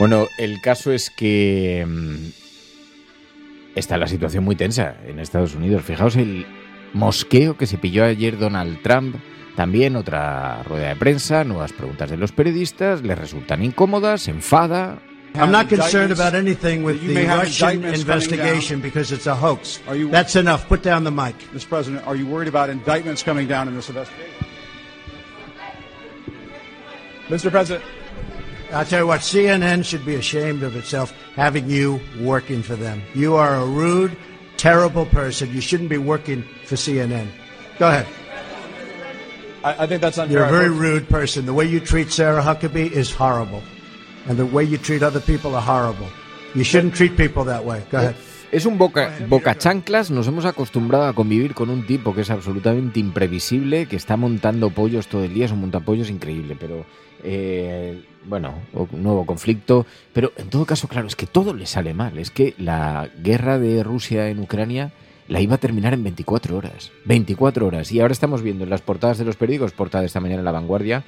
Bueno, el caso es que está la situación muy tensa en Estados Unidos. Fijaos el mosqueo que se pilló ayer Donald Trump. También otra rueda de prensa, nuevas preguntas de los periodistas, le resultan incómodas, se enfada. I'm not concerned about anything with the Russian investigation because it's a hoax. That's enough. Put down the mic. Mr. President, are you worried about indictments coming down in this investigation? Mr. President. I'll tell you what, CNN should be ashamed of itself having you working for them. You are a rude, terrible person. You shouldn't be working for CNN. Go ahead. I think that's unfair. You're a very rude person. The way you treat Sarah Huckabee is horrible. And the way you treat other people are horrible. You shouldn't treat people that way. Go ahead. Es un boca chanclas. Nos hemos acostumbrado a convivir con un tipo que es absolutamente imprevisible, que está montando pollos todo el día. Es un montapollos increíble, pero bueno, un nuevo conflicto. Pero en todo caso, claro, es que todo le sale mal. Es que la guerra de Rusia en Ucrania la iba a terminar en 24 horas. 24 horas. Y ahora estamos viendo en las portadas de los periódicos, portada de esta mañana en La Vanguardia,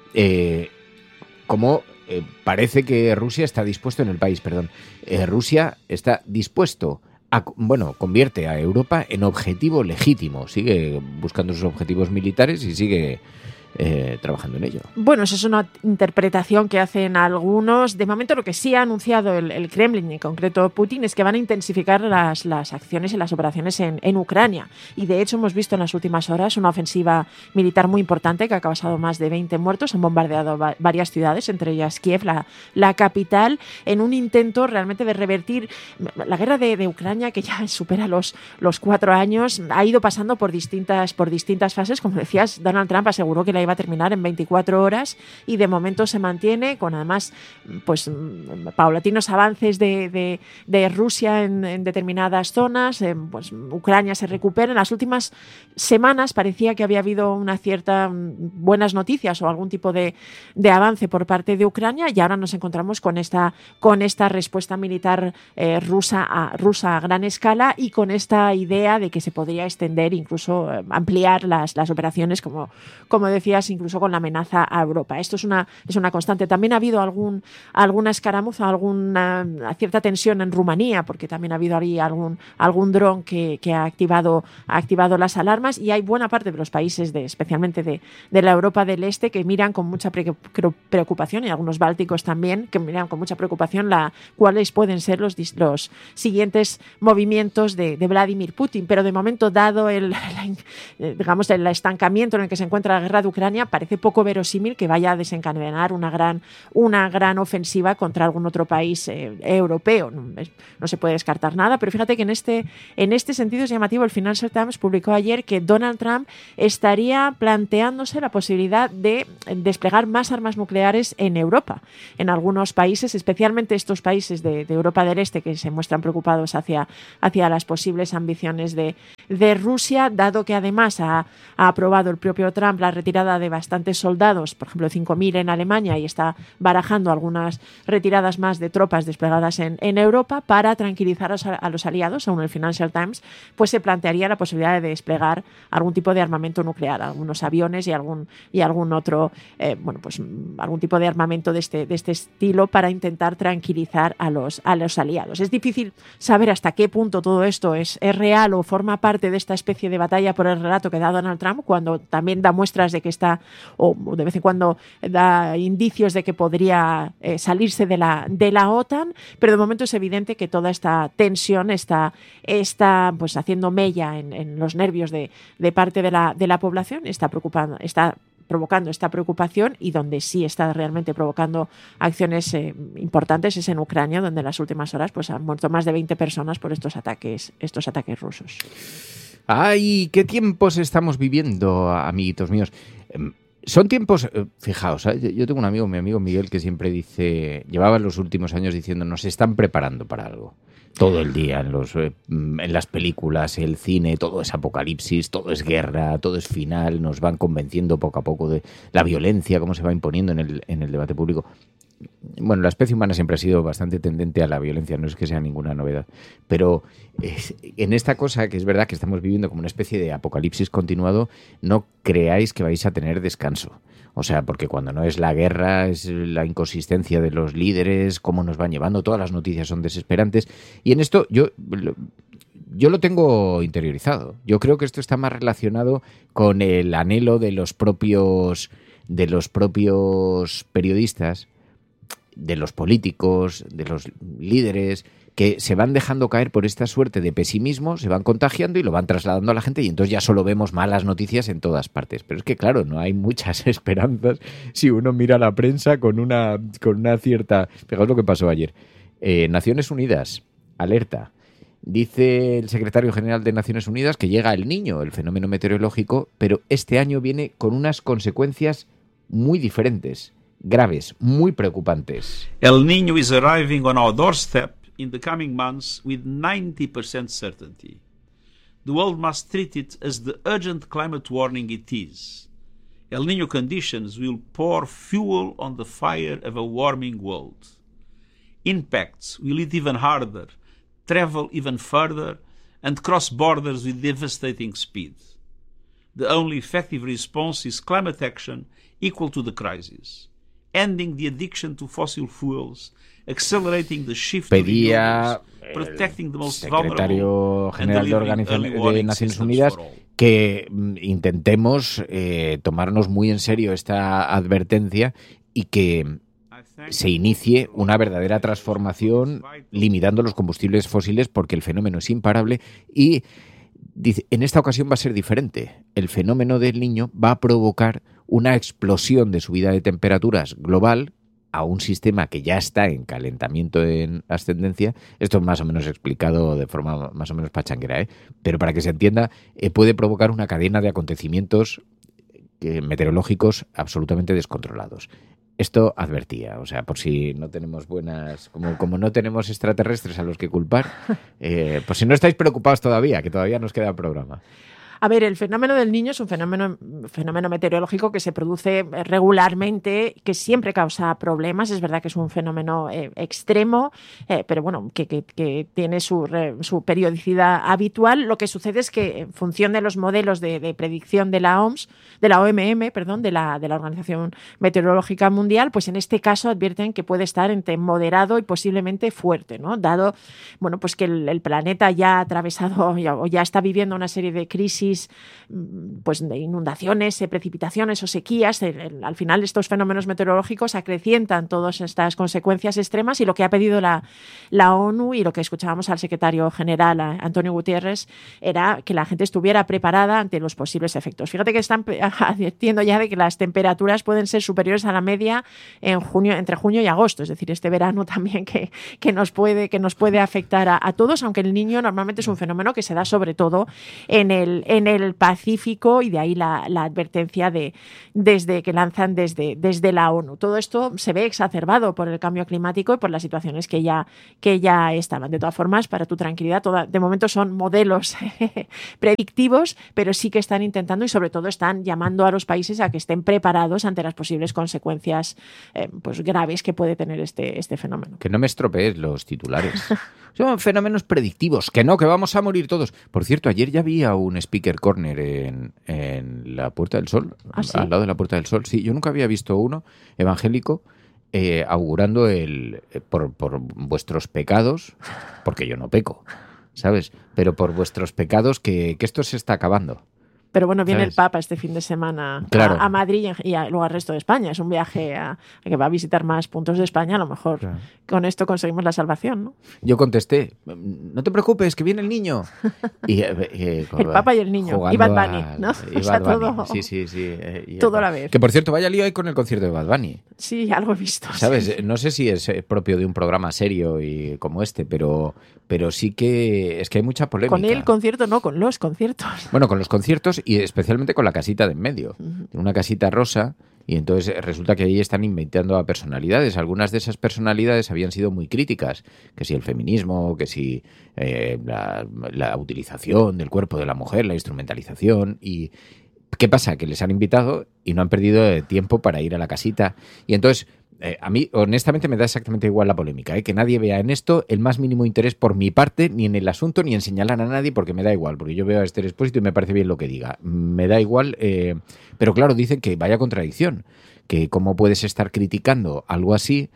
cómo parece que Rusia está dispuesto en el país, Rusia está dispuesto a, convierte a Europa en objetivo legítimo. Sigue buscando sus objetivos militares y sigue trabajando en ello. Bueno, esa es una interpretación que hacen algunos. De momento lo que sí ha anunciado el Kremlin, en concreto Putin, es que van a intensificar las acciones y las operaciones en Ucrania. Y de hecho hemos visto en las últimas horas una ofensiva militar muy importante que ha causado más de 20 muertos. Han bombardeado varias ciudades, entre ellas Kiev, la capital, en un intento realmente de revertir la guerra de Ucrania, que ya supera los 4 años. Ha ido pasando por distintas fases. Como decías, Donald Trump aseguró que la iba a terminar en 24 horas y de momento se mantiene con además paulatinos avances de Rusia en determinadas zonas. Ucrania se recupera. En las últimas semanas parecía que había habido una cierta buenas noticias o algún tipo de avance por parte de Ucrania, y ahora nos encontramos con esta respuesta militar rusa a gran escala, y con esta idea de que se podría extender, incluso ampliar las operaciones, como decías, incluso con la amenaza a Europa. Esto es una constante. También ha habido alguna escaramuza, alguna cierta tensión en Rumanía, porque también ha habido ahí algún dron que ha activado las alarmas, y hay buena parte de los países, especialmente de la Europa del Este, que miran con mucha preocupación, y algunos bálticos también, que miran con mucha preocupación cuáles pueden ser los siguientes movimientos de Vladimir Putin. Pero de momento, dado el estancamiento en el que se encuentra la guerra de Ucrania, parece poco verosímil que vaya a desencadenar una gran ofensiva contra algún otro país europeo. No se puede descartar nada, pero fíjate que en este sentido es llamativo. El Financial Times publicó ayer que Donald Trump estaría planteándose la posibilidad de desplegar más armas nucleares en Europa. En algunos países, especialmente estos países de Europa del Este, que se muestran preocupados hacia las posibles ambiciones de Rusia, dado que además ha aprobado el propio Trump la retirada de bastantes soldados, por ejemplo 5.000 en Alemania, y está barajando algunas retiradas más de tropas desplegadas en Europa para tranquilizar a los aliados. Según el Financial Times, pues se plantearía la posibilidad de desplegar algún tipo de armamento nuclear, algunos aviones y algún otro, algún tipo de armamento de este estilo, para intentar tranquilizar a los aliados. Es difícil saber hasta qué punto todo esto es real o forma parte de esta especie de batalla por el relato que da Donald Trump, cuando también da muestras de que está, o de vez en cuando da indicios de que podría salirse de la OTAN, pero de momento es evidente que toda esta tensión está pues haciendo mella en los nervios de parte de la población, está provocando esta preocupación, y donde sí está realmente provocando acciones importantes es en Ucrania, donde en las últimas horas pues han muerto más de 20 personas por estos ataques rusos. ¡Ay, qué tiempos estamos viviendo, amiguitos míos! Son tiempos, fijaos, yo tengo un amigo, mi amigo Miguel, que siempre llevaba los últimos años diciendo, nos están preparando para algo. Todo el día, en las películas, el cine, todo es apocalipsis, todo es guerra, todo es final, nos van convenciendo poco a poco de la violencia, cómo se va imponiendo en el debate público. Bueno, la especie humana siempre ha sido bastante tendente a la violencia, no es que sea ninguna novedad, pero en esta cosa, que es verdad que estamos viviendo como una especie de apocalipsis continuado, no creáis que vais a tener descanso. O sea, porque cuando no es la guerra, es la inconsistencia de los líderes, cómo nos van llevando, todas las noticias son desesperantes. Y en esto yo lo tengo interiorizado. Yo creo que esto está más relacionado con el anhelo de los propios periodistas, de los políticos, de los líderes, que se van dejando caer por esta suerte de pesimismo, se van contagiando y lo van trasladando a la gente, y entonces ya solo vemos malas noticias en todas partes. Pero es que, claro, no hay muchas esperanzas si uno mira la prensa con una cierta... Fijaos lo que pasó ayer. Naciones Unidas, alerta. Dice el secretario general de Naciones Unidas que llega el Niño, el fenómeno meteorológico, pero este año viene con unas consecuencias muy diferentes, graves, muy preocupantes. El Niño is arriving on our doorstep in the coming months with 90% certainty. The world must treat it as the urgent climate warning it is. El Niño conditions will pour fuel on the fire of a warming world. Impacts will hit even harder, travel even further, and cross borders with devastating speed. The only effective response is climate action equal to the crisis, ending the addiction to fossil fuels, accelerating the shift Pedía to protecting the most secretario general de Organización de Naciones Unidas que intentemos tomarnos muy en serio esta advertencia y que se inicie una verdadera transformación limitando los combustibles fósiles, porque el fenómeno es imparable y dice, en esta ocasión va a ser diferente. El fenómeno del Niño va a provocar una explosión de subida de temperaturas global a un sistema que ya está en calentamiento en ascendencia. Esto es más o menos explicado de forma más o menos pachanguera, pero para que se entienda, puede provocar una cadena de acontecimientos meteorológicos absolutamente descontrolados. Esto advertía, o sea, por si no tenemos como no tenemos extraterrestres a los que culpar, por si no estáis preocupados todavía, que todavía nos queda programa. A ver, el fenómeno del Niño es un fenómeno meteorológico que se produce regularmente, que siempre causa problemas. Es verdad que es un fenómeno extremo, pero bueno, que tiene su periodicidad habitual. Lo que sucede es que, en función de los modelos de predicción de la OMS, de la OMM, perdón, de la Organización Meteorológica Mundial, pues en este caso advierten que puede estar entre moderado y posiblemente fuerte, ¿no? Dado, bueno, pues que el planeta ya ha atravesado o ya está viviendo una serie de crisis, pues de inundaciones, precipitaciones o sequías. Al final estos fenómenos meteorológicos acrecientan todas estas consecuencias extremas, y lo que ha pedido la ONU y lo que escuchábamos al secretario general, Antonio Guterres, era que la gente estuviera preparada ante los posibles efectos. Fíjate que están advirtiendo ya de que las temperaturas pueden ser superiores a la media entre junio y agosto, es decir, este verano también que nos puede afectar a todos, aunque el Niño normalmente es un fenómeno que se da sobre todo en el Pacífico, y de ahí la advertencia que lanzan desde la ONU. Todo esto se ve exacerbado por el cambio climático y por las situaciones que ya estaban. De todas formas, para tu tranquilidad, de momento son modelos predictivos, pero sí que están intentando y sobre todo están llamando a los países a que estén preparados ante las posibles consecuencias pues graves que puede tener este fenómeno. Que no me estropees los titulares. Son fenómenos predictivos, que vamos a morir todos. Por cierto, ayer ya había un speaker corner en la Puerta del Sol, ¿Ah, sí? al lado de la Puerta del Sol. Sí, yo nunca había visto uno evangélico augurando por vuestros pecados, porque yo no peco, ¿sabes? Pero por vuestros pecados que esto se está acabando. Pero bueno, viene ¿sabes? el Papa este fin de semana Claro. a Madrid y luego al resto de España. Es un viaje a que va a visitar más puntos de España. A lo mejor Claro. con esto conseguimos la salvación, ¿no? Yo contesté, no te preocupes, que viene el niño. Y, El Papa y el niño. Y Bad Bunny, ¿no? Y O sea, Bad Bunny. todo- Sí. todo a la vez. Que por cierto, vaya lío ahí con el concierto de Bad Bunny. Sí, algo he visto. ¿Sabes? Sí. No sé si es propio de un programa serio y como este, pero sí que es que hay mucha polémica. Con el concierto, no, con los conciertos. Bueno, con los conciertos y especialmente con la casita de en medio. Una casita rosa, y entonces resulta que ahí están inventando a personalidades. Algunas de esas personalidades habían sido muy críticas, que si el feminismo, que si la utilización del cuerpo de la mujer, la instrumentalización. Y ¿qué pasa? Que les han invitado y no han perdido tiempo para ir a la casita. Y entonces a mí, honestamente, me da exactamente igual la polémica, que nadie vea en esto el más mínimo interés por mi parte, ni en el asunto, ni en señalar a nadie, porque me da igual, porque yo veo a Esther Expósito y me parece bien lo que diga. Me da igual, pero claro, dicen que vaya contradicción, que cómo puedes estar criticando algo así,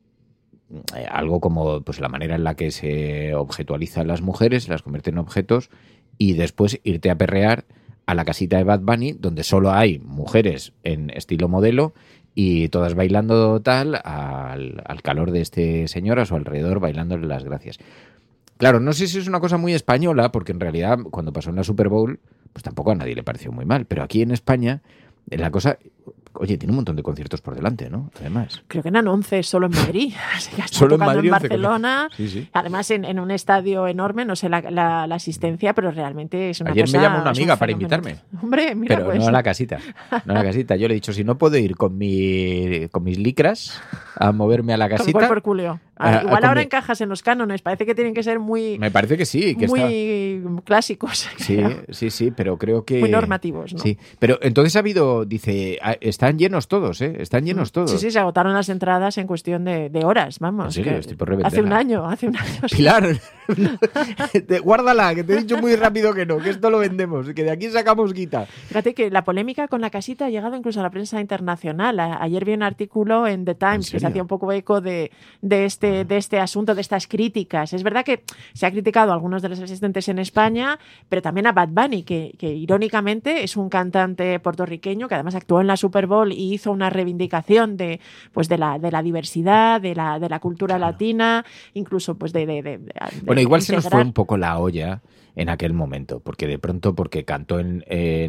algo como pues la manera en la que se objetualizan las mujeres, las convierte en objetos, y después irte a perrear a la casita de Bad Bunny, donde solo hay mujeres en estilo modelo y todas bailando tal al calor de este señor a su alrededor, bailándole las gracias. Claro, no sé si es una cosa muy española, porque en realidad cuando pasó en la Super Bowl, pues tampoco a nadie le pareció muy mal, pero aquí en España la cosa... Oye, tiene un montón de conciertos por delante, ¿no? Además. Creo que eran 11 solo en Madrid. Así que solo en tocando Madrid, en Barcelona. Sí. Además, en un estadio enorme, no sé la asistencia, pero realmente es una Ayer cosa... me llamó una amiga para invitarme. Hombre, mira, pero pues. no a la casita. No a la casita. Yo le he dicho, si no puedo ir con mis licras a moverme a la casita... Con por culio. Igual ahora encajas en los cánones. Parece que tienen que ser muy... Me parece que sí. Que muy clásicos. Sí, pero creo que... Muy normativos, ¿no? Sí, pero entonces ha habido... Dice, están llenos todos, ¿eh? Están llenos todos. Sí, se agotaron las entradas en cuestión de horas, vamos. ¿En serio? Estoy por revenderla. Hace un año. Sí. Pilar, guárdala, que te he dicho muy rápido que no, que esto lo vendemos, que de aquí sacamos guita. Fíjate que la polémica con la casita ha llegado incluso a la prensa internacional. Ayer vi un artículo en The Times que se hacía un poco eco de este asunto, de estas críticas. Es verdad que se ha criticado a algunos de los asistentes en España, pero también a Bad Bunny, que irónicamente es un cantante puertorriqueño que además actuó en la Super Bowl y hizo una reivindicación de la diversidad, de la cultura latina, incluso pues bueno, igual se nos integrar. fue un poco la olla en aquel momento, porque de pronto, porque cantó en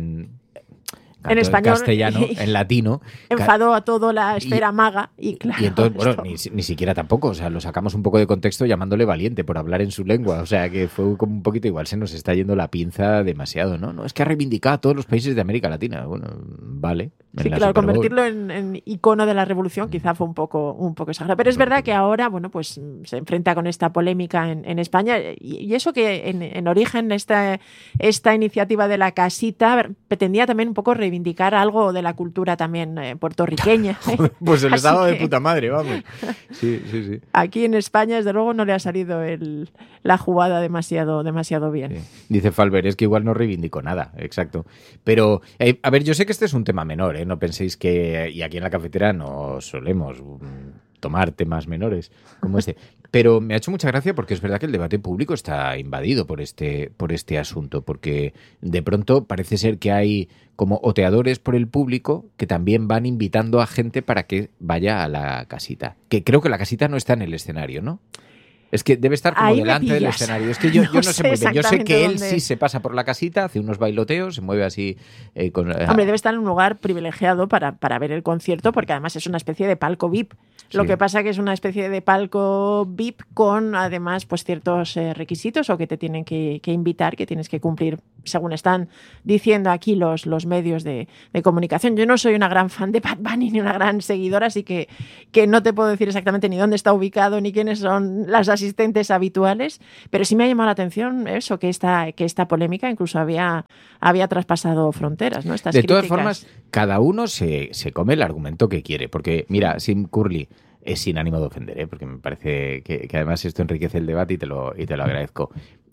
español, castellano, en latino. Enfadó a toda la esfera maga y claro. Y entonces, bueno, ni siquiera tampoco, o sea, lo sacamos un poco de contexto llamándole valiente por hablar en su lengua, o sea, que fue como un poquito igual, se nos está yendo la pinza demasiado, ¿no? No, es que ha reivindicado a todos los países de América Latina. Bueno, vale. Sí, claro, convertirlo en icono de la revolución quizá fue un poco exagerado. Pero es verdad que ahora, bueno, pues se enfrenta con esta polémica en España y eso que en origen esta iniciativa de la casita pretendía también un poco reivindicar algo de la cultura también puertorriqueña. Pues se les ha dado de puta madre, vamos. Sí. Aquí en España, desde luego, no le ha salido la jugada demasiado bien. Sí. Dice Falber, es que igual no reivindicó nada, exacto. Pero, a ver, yo sé que este es un tema menor, ¿eh? No penséis que... Y aquí en la cafetera no solemos tomar temas menores como este. Pero me ha hecho mucha gracia porque es verdad que el debate público está invadido por este asunto, porque de pronto parece ser que hay como oteadores por el público que también van invitando a gente para que vaya a la casita. Que creo que la casita no está en el escenario, ¿no? Es que debe estar como ahí delante del escenario. Es que yo no sé muy bien. Yo sé que él sí se pasa por la casita, hace unos bailoteos, se mueve así. Hombre, debe estar en un lugar privilegiado para ver el concierto, porque además es una especie de palco VIP. Lo que pasa que es una especie de palco VIP con además pues ciertos requisitos o que te tienen que invitar, que tienes que cumplir según están diciendo aquí los medios de comunicación. Yo no soy una gran fan de Bad Bunny ni una gran seguidora, así que no te puedo decir exactamente ni dónde está ubicado ni quiénes son las asistentes habituales, pero sí me ha llamado la atención eso, que esta polémica incluso había traspasado fronteras, ¿no? Estas críticas. De todas formas, cada uno se come el argumento que quiere, porque mira, Sim Curly es sin ánimo de ofender, porque me parece que además esto enriquece el debate y te lo agradezco.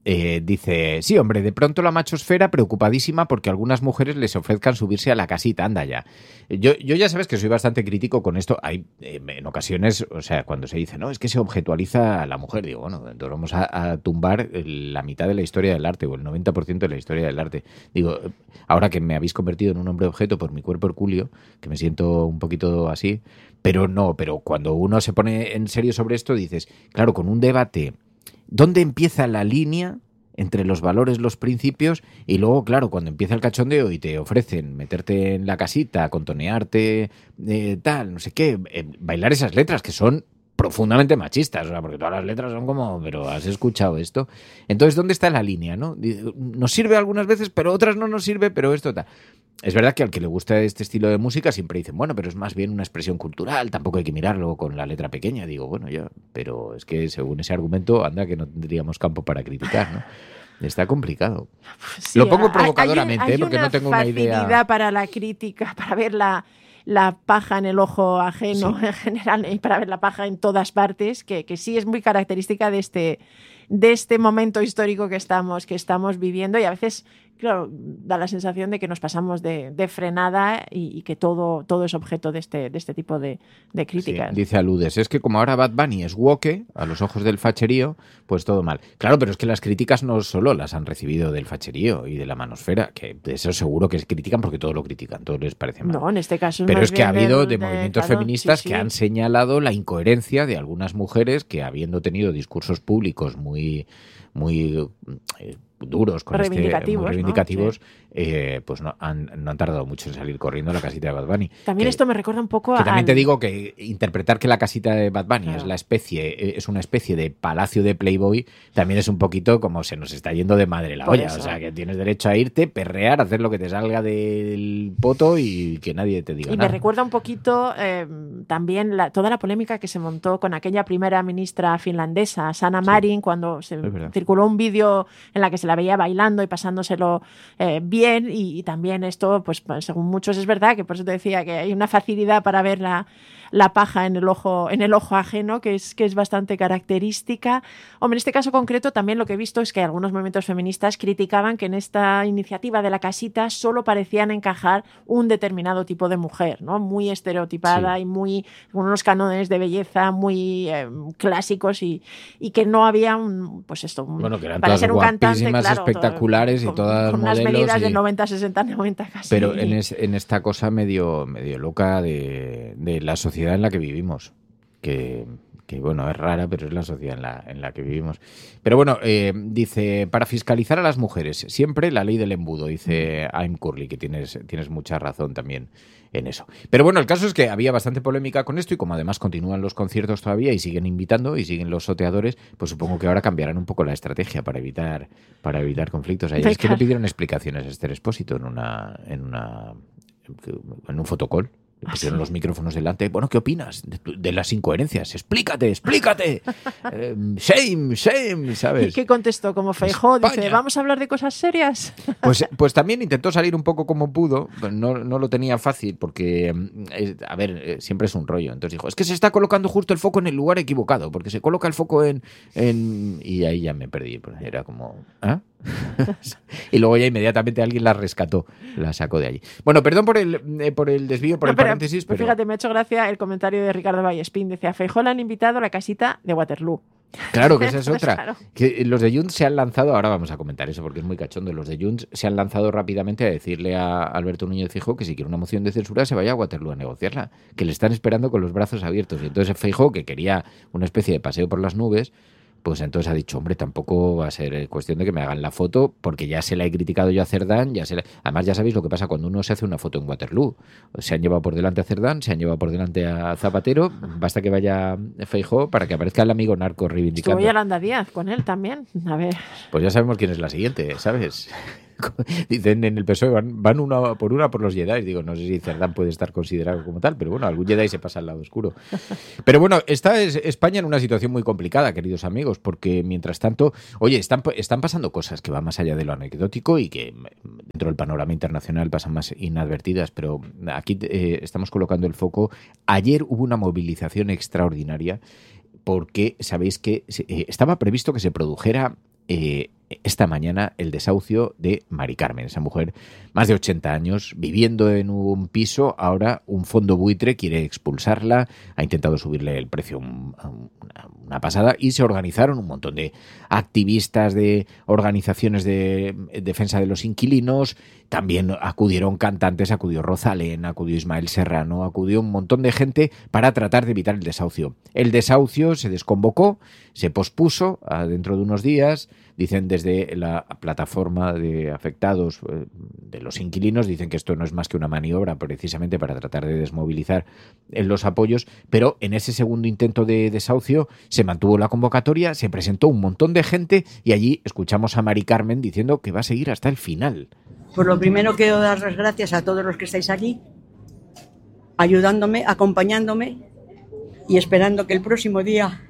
Dice, sí, hombre, de pronto la machosfera preocupadísima porque algunas mujeres les ofrezcan subirse a la casita, anda ya. Yo ya sabes que soy bastante crítico con esto. Hay en ocasiones, o sea, cuando se dice, no, es que se objetualiza a la mujer, digo, bueno, entonces vamos a tumbar la mitad de la historia del arte o el 90% de la historia del arte. Digo, ahora que me habéis convertido en un hombre objeto por mi cuerpo hercúleo, que me siento un poquito así, pero cuando uno se pone en serio sobre esto, dices, claro, con un debate... ¿Dónde empieza la línea entre los valores, los principios y luego, claro, cuando empieza el cachondeo y te ofrecen meterte en la casita, contonearte, tal, no sé qué, bailar esas letras que son profundamente machistas, o sea, porque todas las letras son como, pero ¿has escuchado esto? Entonces, ¿dónde está la línea, no? Nos sirve algunas veces, pero otras no nos sirve, pero esto tal. Es verdad que al que le gusta este estilo de música siempre dicen, bueno, pero es más bien una expresión cultural, tampoco hay que mirarlo con la letra pequeña. Digo, bueno, ya, pero es que según ese argumento, anda que no tendríamos campo para criticar, ¿no? Está complicado. Sí, lo pongo provocadoramente, porque no tengo una idea. Hay facilidad para la crítica, para ver la la paja en el ojo ajeno en general y para ver la paja en todas partes, que sí es muy característica de este momento histórico que estamos viviendo, y a veces, claro, da la sensación de que nos pasamos de frenada y que todo es objeto de este tipo de críticas. Sí, dice Aludes, es que como ahora Bad Bunny es woke, a los ojos del facherío, pues todo mal. Claro, pero es que las críticas no solo las han recibido del facherío y de la manosfera, que de eso seguro que critican porque todo lo critican, todo les parece mal. No, en este caso pero es que ha habido de claro, movimientos feministas sí. que han señalado la incoherencia de algunas mujeres que, habiendo tenido discursos públicos muy duros, con reivindicativos, muy reivindicativos, ¿no? pues no han tardado mucho en salir corriendo a la casita de Bad Bunny. También esto me recuerda un poco que también te digo que interpretar que la casita de Bad Bunny claro. es una especie de palacio de Playboy, también es un poquito como se nos está yendo de madre la olla. O sea, que tienes derecho a irte, perrear, hacer lo que te salga del poto y que nadie te diga y nada. Me recuerda un poquito también toda la polémica que se montó con aquella primera ministra finlandesa, Sanna Marin, cuando se circuló un vídeo en la que se la veía bailando y pasándoselo bien, y también esto, pues según muchos es verdad, que por eso te decía que hay una facilidad para ver la paja en el ojo ajeno, que es bastante característica. Hombre, en este caso concreto también lo que he visto es que algunos movimientos feministas criticaban que en esta iniciativa de la casita solo parecían encajar un determinado tipo de mujer, ¿no? Muy estereotipada y muy con unos cánones de belleza muy clásicos, y que no había que eran para todas ser un cantante, claro, espectaculares y todas con unas modelos medidas de 90, 60, 90 casi. Pero en esta cosa medio loca de la sociedad en la que vivimos, que bueno, es rara, pero es la sociedad en la que vivimos. Pero bueno, dice, para fiscalizar a las mujeres, siempre la ley del embudo, dice I'm Curly, que tienes mucha razón también en eso. Pero bueno, el caso es que había bastante polémica con esto, y como además continúan los conciertos todavía y siguen invitando y siguen los soteadores, pues supongo que ahora cambiarán un poco la estrategia para evitar conflictos. Ayer es que le pidieron explicaciones a Esther Expósito en un fotocall. Le pusieron los micrófonos delante. Bueno, ¿qué opinas de las incoherencias? ¡Explícate! Shame, ¿sabes? ¿Y qué contestó? Como Feijóo, dice, ¿vamos a hablar de cosas serias? Pues también intentó salir un poco como pudo. No lo tenía fácil porque, siempre es un rollo. Entonces dijo, es que se está colocando justo el foco en el lugar equivocado, porque se coloca el foco en... Y ahí ya me perdí. Era como... ¿ah? Y luego ya inmediatamente alguien la rescató, la sacó de allí. Bueno, perdón por el desvío, por el paréntesis, pero... Fíjate, me ha hecho gracia el comentario de Ricardo Vallespín. Dice, a Feijóo le han invitado a la casita de Waterloo. Claro, que esa es otra. Claro. Que los de Junts se han lanzado, ahora vamos a comentar eso porque es muy cachondo, los de Junts se han lanzado rápidamente a decirle a Alberto Núñez Feijóo que si quiere una moción de censura se vaya a Waterloo a negociarla, que le están esperando con los brazos abiertos. Y entonces Feijóo, que quería una especie de paseo por las nubes, pues entonces ha dicho, hombre, tampoco va a ser cuestión de que me hagan la foto, porque ya se la he criticado yo a Cerdán, además ya sabéis lo que pasa cuando uno se hace una foto en Waterloo. Se han llevado por delante a Cerdán, se han llevado por delante a Zapatero, basta que vaya Feijóo para que aparezca el amigo narco reivindicando. Estuvo Yolanda Díaz con él también, a ver. Pues ya sabemos quién es la siguiente, ¿sabes? Dicen en el PSOE van una por los Jedi. Digo, no sé si Cerdán puede estar considerado como tal, pero bueno, algún Jedi se pasa al lado oscuro. Pero bueno, está España en una situación muy complicada, queridos amigos, porque mientras tanto, oye, están pasando cosas que van más allá de lo anecdótico y que dentro del panorama internacional pasan más inadvertidas, pero aquí estamos colocando el foco. Ayer hubo una movilización extraordinaria porque sabéis que estaba previsto que se produjera esta mañana el desahucio de Mari Carmen, esa mujer, más de 80 años, viviendo en un piso. Ahora un fondo buitre quiere expulsarla, ha intentado subirle el precio una pasada, y se organizaron un montón de activistas de organizaciones de defensa de los inquilinos. También acudieron cantantes, acudió Rosalén, acudió Ismael Serrano, acudió un montón de gente para tratar de evitar el desahucio. El desahucio se desconvocó, se pospuso dentro de unos días. Dicen desde la plataforma de afectados de los inquilinos, dicen que esto no es más que una maniobra precisamente para tratar de desmovilizar los apoyos, pero en ese segundo intento de desahucio se mantuvo la convocatoria, se presentó un montón de gente y allí escuchamos a Mari Carmen diciendo que va a seguir hasta el final. Por lo primero quiero dar las gracias a todos los que estáis aquí, ayudándome, acompañándome y esperando que el próximo día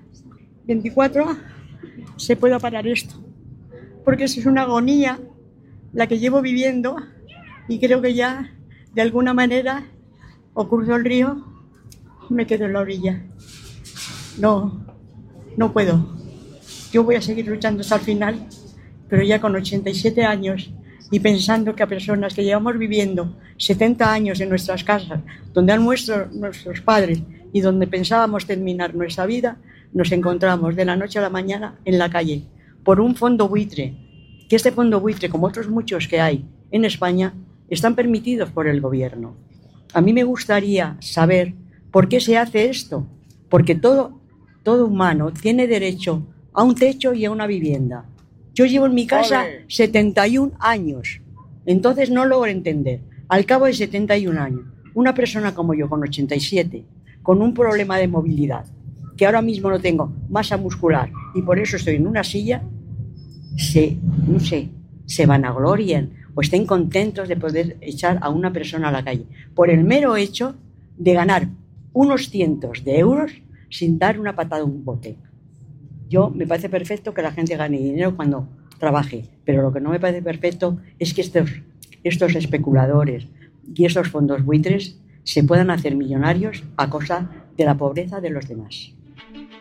24 se pueda parar esto. Porque eso es una agonía la que llevo viviendo y creo que ya, de alguna manera, o cruzo el río, me quedo en la orilla. No puedo. Yo voy a seguir luchando hasta el final, pero ya con 87 años y pensando que a personas que llevamos viviendo 70 años en nuestras casas, donde han muerto nuestros padres y donde pensábamos terminar nuestra vida, nos encontramos de la noche a la mañana en la calle por un fondo buitre, que este fondo buitre, como otros muchos que hay en España, están permitidos por el gobierno. A mí me gustaría saber por qué se hace esto, porque todo humano tiene derecho a un techo y a una vivienda. Yo llevo en mi casa 71 años, entonces no logro entender. Al cabo de 71 años, una persona como yo, con 87, con un problema de movilidad, que ahora mismo no tengo masa muscular y por eso estoy en una silla, se vanaglorien o estén contentos de poder echar a una persona a la calle por el mero hecho de ganar unos cientos de euros sin dar una patada a un bote. Me parece perfecto que la gente gane dinero cuando trabaje, pero lo que no me parece perfecto es que estos especuladores y estos fondos buitres se puedan hacer millonarios a costa de la pobreza de los demás.